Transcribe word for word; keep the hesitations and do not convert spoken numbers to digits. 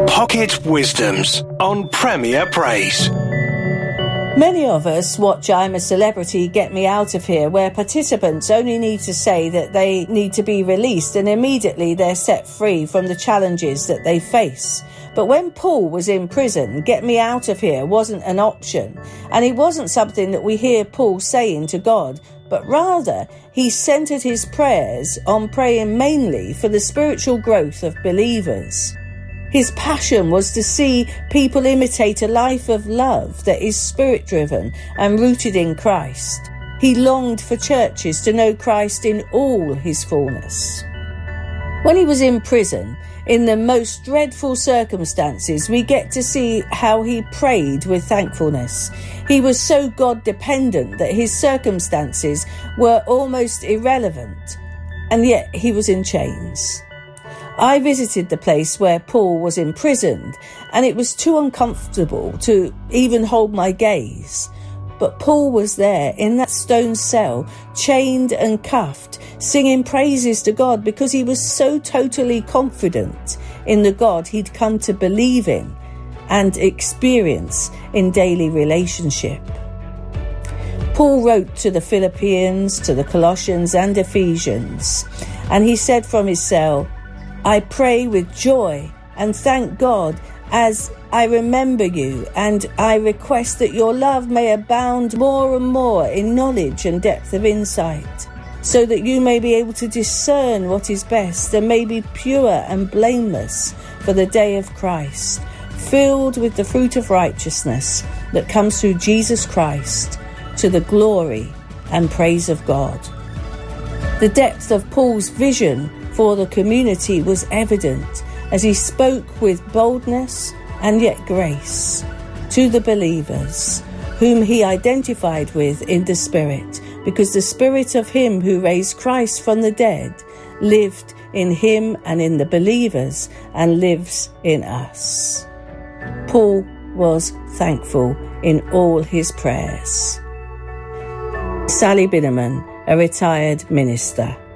Pocket Wisdoms on Premier Praise. Many of us watch I'm a Celebrity, Get Me Out of Here, where participants only need to say that they need to be released and immediately they're set free from the challenges that they face. But when Paul was in prison, get me out of here wasn't an option, and it wasn't something that we hear Paul saying to God, but rather he centered his prayers on praying mainly for the spiritual growth of believers. His passion was to see people imitate a life of love that is spirit-driven and rooted in Christ. He longed for churches to know Christ in all his fullness. When he was in prison, in the most dreadful circumstances, we get to see how he prayed with thankfulness. He was so God-dependent that his circumstances were almost irrelevant, and yet he was in chains. I visited the place where Paul was imprisoned, and it was too uncomfortable to even hold my gaze. But Paul was there in that stone cell, chained and cuffed, singing praises to God because he was so totally confident in the God he'd come to believe in and experience in daily relationship. Paul wrote to the Philippians, to the Colossians and Ephesians, and he said from his cell, I pray with joy and thank God as I remember you, and I request that your love may abound more and more in knowledge and depth of insight, so that you may be able to discern what is best and may be pure and blameless for the day of Christ, filled with the fruit of righteousness that comes through Jesus Christ, to the glory and praise of God. The depth of Paul's vision for the community was evident as he spoke with boldness and yet grace to the believers whom he identified with in the Spirit, because the Spirit of him who raised Christ from the dead lived in him and in the believers and lives in us. Paul was thankful in all his prayers. Sally Binneman, a retired minister.